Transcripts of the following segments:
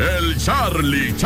el Charlie.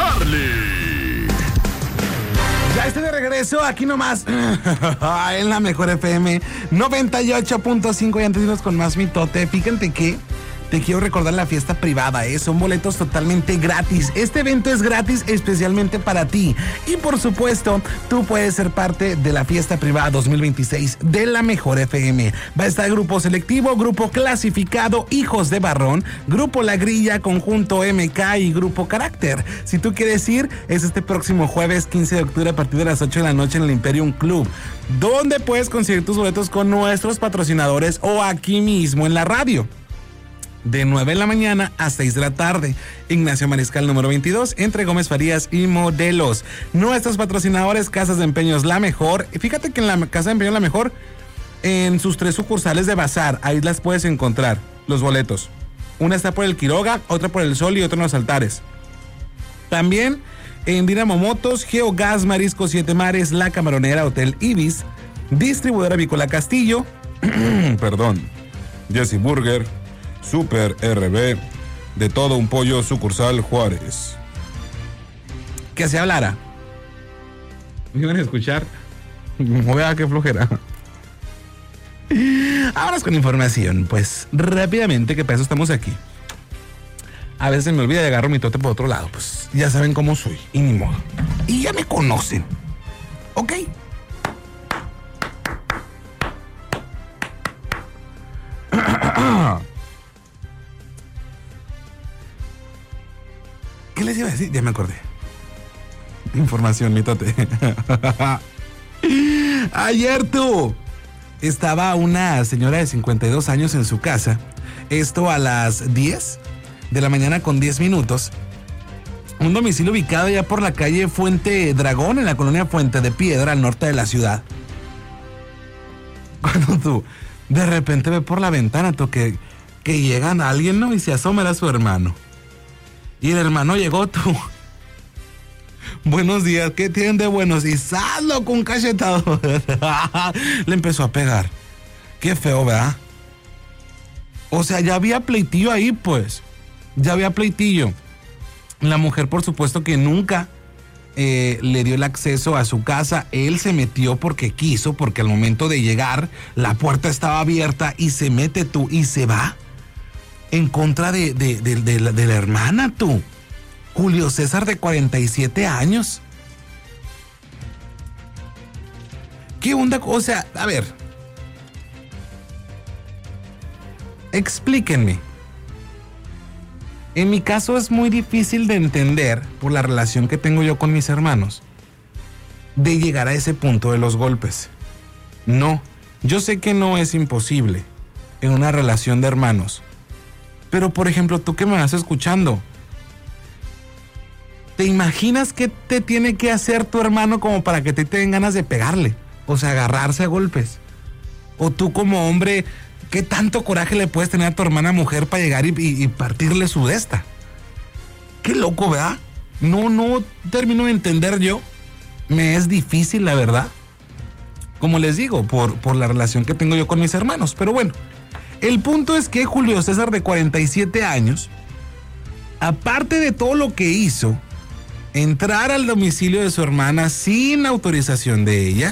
Ya estoy de regreso, aquí nomás, en la Mejor FM 98.5, y antes de irnos con más mitote, fíjate que te quiero recordar la fiesta privada, son boletos totalmente gratis. Este evento es gratis especialmente para ti. Y por supuesto, tú puedes ser parte de la fiesta privada 2026 de la Mejor FM. Va a estar Grupo Selectivo, Grupo Clasificado, Hijos de Barrón, Grupo La Grilla, Conjunto MK y Grupo Carácter. Si tú quieres ir, es este próximo jueves 15 de octubre a partir de las 8 de la noche en el Imperium Club, donde puedes conseguir tus boletos con nuestros patrocinadores o aquí mismo en la radio. De 9 de la mañana a 6 de la tarde. Ignacio Mariscal número 22, entre Gómez Farías y Modelos. Nuestros patrocinadores, Casas de Empeños La Mejor. Fíjate que en la Casa de Empeños La Mejor, en sus 3 sucursales de Bazar, ahí las puedes encontrar, los boletos. Una está por el Quiroga, otra por el Sol y otra en los Altares. También en Dinamo Motos, Geogas, Marisco 7 Mares, La Camaronera, Hotel Ibis, Distribuidora Avícola Castillo, Jesse Burger, Super RB, De Todo Un Pollo, sucursal Juárez. Que se hablara. ¿Me iban a escuchar? Vea qué flojera. Vámonos con información, pues rápidamente, que para eso estamos aquí. A veces me olvida y agarro mi tote por otro lado, pues ya saben cómo soy, y ni modo. Y ya me conocen, ¿ok? ¿Qué les iba a decir? Ya me acordé. Información, mitote. Ayer estaba una señora de 52 años en su casa. Esto a las 10 de la mañana con 10 minutos. Un domicilio ubicado ya por la calle Fuente Dragón, en la colonia Fuente de Piedra, al norte de la ciudad. Cuando tú de repente ve por la ventana que llegan a alguien, ¿no? Y se asoma, era su hermano. Y el hermano llegó, buenos días, ¿qué tienen de buenos? Y salgo con un cachetado. Le empezó a pegar. Qué feo, ¿verdad? O sea, ya había pleitillo ahí, pues. Ya había pleitillo. La mujer, por supuesto, que nunca le dio el acceso a su casa. Él se metió porque quiso, porque al momento de llegar, la puerta estaba abierta y se mete y se va. En contra de la hermana, Julio César, de 47 años. ¿Qué onda? O sea, a ver. Explíquenme. En mi caso es muy difícil de entender, por la relación que tengo yo con mis hermanos, de llegar a ese punto de los golpes. No, yo sé que no es imposible en una relación de hermanos. Pero, por ejemplo, tú que me vas escuchando, ¿te imaginas qué te tiene que hacer tu hermano como para que te den ganas de pegarle? O sea, agarrarse a golpes. O tú como hombre, ¿qué tanto coraje le puedes tener a tu hermana mujer para llegar y partirle su desta? Qué loco, ¿verdad? No termino de entender yo. Me es difícil, la verdad. Como les digo, por la relación que tengo yo con mis hermanos. Pero bueno. El punto es que Julio César, de 47 años, aparte de todo lo que hizo, entrar al domicilio de su hermana sin autorización de ella,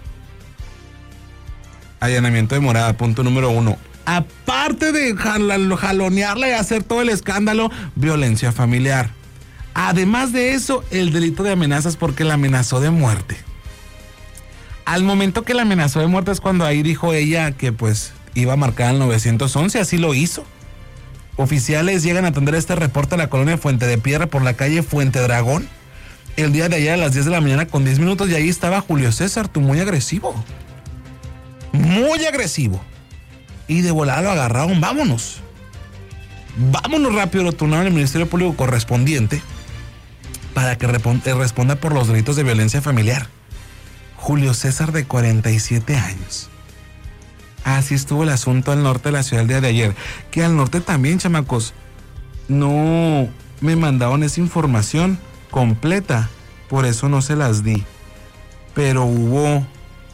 allanamiento de morada, punto número 1. Aparte de jalonearla y hacer todo el escándalo, violencia familiar. Además de eso, el delito de amenazas, porque la amenazó de muerte. Al momento que la amenazó de muerte es cuando ahí dijo ella que pues iba a marcar el 911, así lo hizo. Oficiales llegan a atender este reporte a la colonia Fuente de Piedra por la calle Fuente Dragón el día de ayer a las 10 de la mañana con 10 minutos, y ahí estaba Julio César, muy agresivo. Muy agresivo. Y de volada lo agarraron. Vámonos rápido, lo turnaron al Ministerio Público correspondiente para que responda por los delitos de violencia familiar. Julio César, de 47 años. Así estuvo el asunto al norte de la ciudad el día de ayer. Que al norte también, chamacos, no me mandaron esa información completa, por eso no se las di. Pero hubo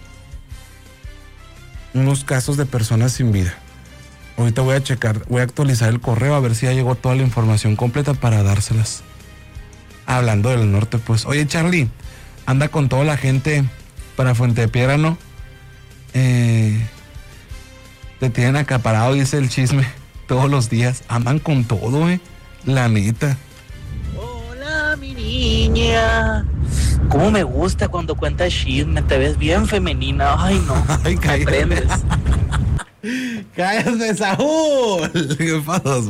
unos casos de personas sin vida. Ahorita voy a actualizar el correo a ver si ya llegó toda la información completa para dárselas. hablando del norte, pues. Oye, Charlie, anda con toda la gente para Fuente de Piedra, ¿no? Te tienen acaparado, dice el chisme, todos los días. Andan con todo, la neta. Hola, mi niña. Cómo me gusta cuando cuentas chisme, te ves bien femenina. Ay, no. Ay, me cállate. prendes. ¡Cállate, Saúl! ¿Qué pasó?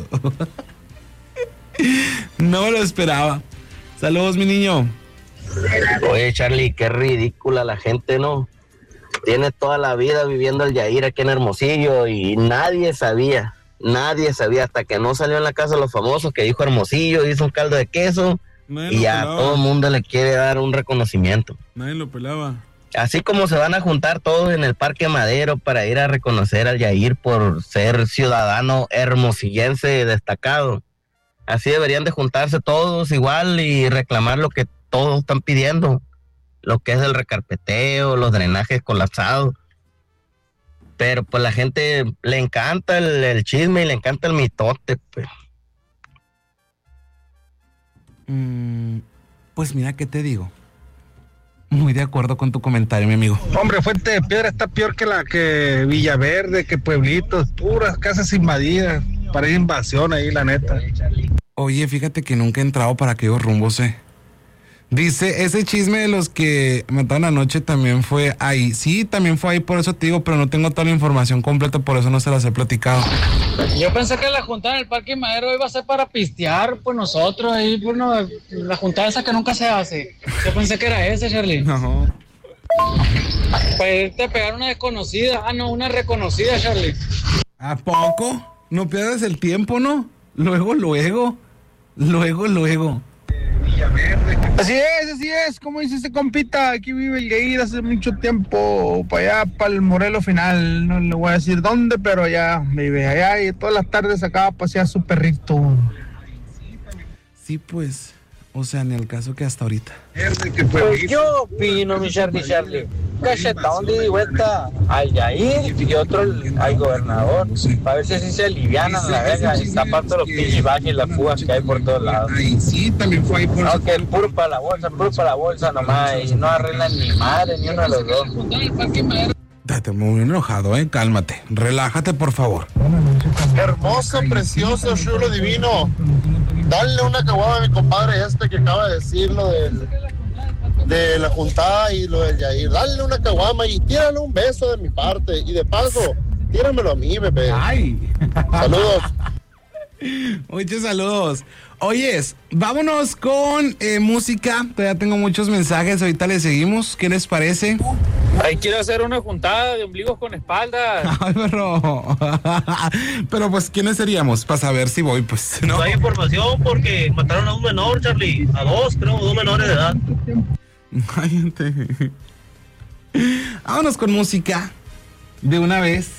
No me lo esperaba. Saludos, mi niño. Oye, Charlie, qué ridícula la gente, ¿no? Tiene toda la vida viviendo el Yair aquí en Hermosillo y nadie sabía hasta que no salió en la casa de los famosos que dijo Hermosillo, hizo un caldo de queso y ya todo el mundo le quiere dar un reconocimiento. Nadie lo pelaba. Así como se van a juntar todos en el Parque Madero para ir a reconocer al Yair por ser ciudadano hermosillense destacado. Así deberían de juntarse todos igual y reclamar lo que todos están pidiendo, lo que es el recarpeteo, los drenajes colapsados. Pero pues la gente le encanta el chisme y le encanta el mitote, pues. Pues mira, ¿qué te digo? Muy de acuerdo con tu comentario, mi amigo. Hombre, Fuente de Piedra está peor que Villaverde, que Pueblitos, puras casas invadidas, para invasión ahí, la neta. Oye, fíjate que nunca he entrado para aquellos rumbos, Dice, ese chisme de los que mataron anoche también fue ahí. Sí, también fue ahí, por eso te digo, pero no tengo toda la información completa, por eso no se las he platicado. Yo pensé que la juntada en el Parque Madero iba a ser para pistear, pues nosotros ahí, pues no, la juntada esa que nunca se hace. Yo pensé que era ese, Charlie. No. Para irte a pegar una desconocida. Ah, no, una reconocida, Charlie. ¿A poco? No pierdas el tiempo, ¿no? Luego. Así es, como dice ese compita, aquí vive el Yair hace mucho tiempo, para allá, para el Morelos Final, no le voy a decir dónde, pero allá vive, allá, y todas las tardes acaba a pasear su perrito. Sí, pues, o sea, en el caso que hasta ahorita. Pues yo opino, mi Charlie, cachetón de vuelta al Yair y otro al gobernador, para ver si así se alivianan la verga y tapan todos los pichibajes y las fugas que hay por todos lados. Sí, también fue ahí por No, que puro para la bolsa nomás, y no arreglan ni madre, ni uno de los dos. Date muy enojado, cálmate, relájate, por favor. Hermoso, precioso, chulo, divino. Dale una caguama a mi compadre que acaba de decir lo de la juntada y lo del Yair. Dale una caguama y tírale un beso de mi parte. Y de paso, tíramelo a mí, bebé. ¡Ay! Saludos. Muchos saludos. Oyes, vámonos con música. Todavía tengo muchos mensajes, ahorita le seguimos. ¿Qué les parece? Ahí quiero hacer una juntada de ombligos con espaldas. Ay, pero pues, ¿quiénes seríamos? Para saber si voy, pues, ¿no? No hay información porque mataron a un menor, Charlie. A dos menores de edad. Cállate. Vámonos con música. De una vez.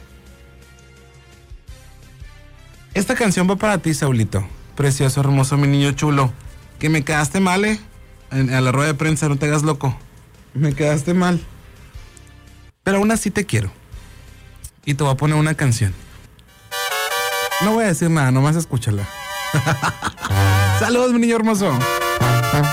Esta canción va para ti, Saulito. Precioso, hermoso, mi niño chulo. Que me quedaste mal, a la rueda de prensa, no te hagas loco. Me quedaste mal. Pero aún así te quiero. Y te voy a poner una canción. No voy a decir nada, nomás escúchala. Saludos, mi niño hermoso.